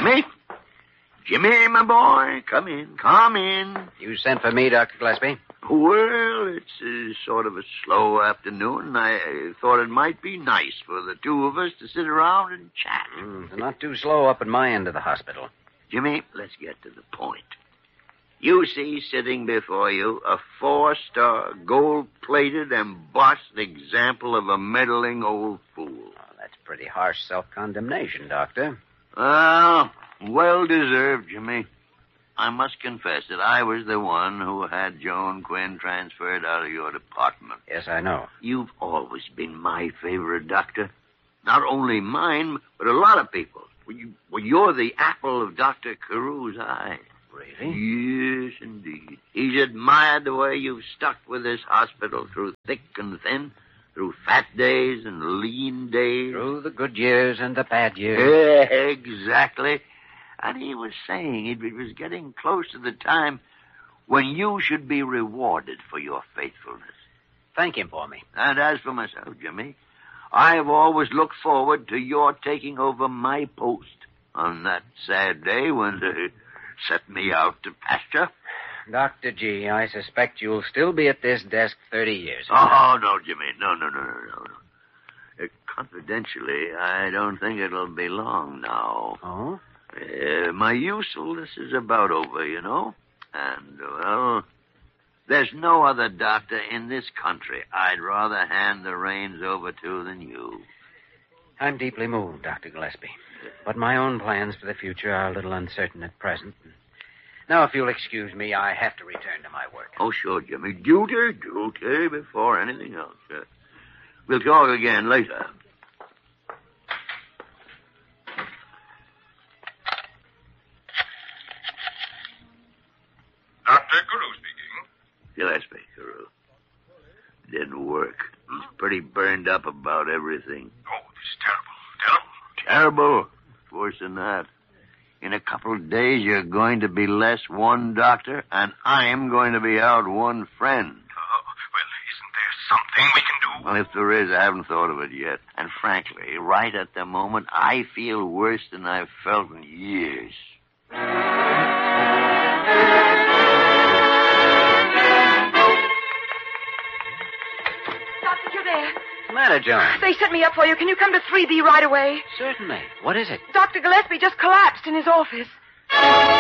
Jimmy? Jimmy, my boy, come in, come in. You sent for me, Dr. Gillespie? Well, it's sort of a slow afternoon. I thought it might be nice for the two of us to sit around and chat. It's not too slow up at my end of the hospital. Jimmy, let's get to the point. You see sitting before you a 4-star, gold-plated, embossed example of a meddling old fool. Oh, that's pretty harsh self-condemnation, Doctor. Well deserved, Jimmy. I must confess that I was the one who had Joan Quinn transferred out of your department. Yes, I know. You've always been my favorite, Doctor. Not only mine, but a lot of people's. You're the apple of Dr. Carew's eye. Really? Yes, indeed. He's admired the way you've stuck with this hospital through thick and thin, through fat days and lean days. Through the good years and the bad years. Exactly. And he was saying it was getting close to the time when you should be rewarded for your faithfulness. Thank him for me. And as for myself, Jimmy, I've always looked forward to your taking over my post on that sad day when they set me out to pasture. Dr. G, I suspect you'll still be at this desk 30 years. Oh, no, Jimmy. No. Confidentially, I don't think it'll be long now. Oh? My usefulness is about over, you know. And, well, there's no other doctor in this country I'd rather hand the reins over to than you. I'm deeply moved, Dr. Gillespie. But my own plans for the future are a little uncertain at present. Now, if you'll excuse me, I have to return to my work. Oh, sure, Jimmy. Duty before anything else. We'll talk again later. Dr. Carew speaking. Gillespie, Carew. Didn't work. He's pretty burned up about everything. Oh, this is terrible. Terrible? Worse than that. In a couple of days, you're going to be less one doctor, and I'm going to be out one friend. Well, isn't there something we can do? Well, if there is, I haven't thought of it yet. And frankly, right at the moment, I feel worse than I've felt in years. Doctor Kildare. What's the matter, Joan? They sent me up for you. Can you come to 3B right away? Certainly. What is it? Dr. Gillespie just collapsed in his office.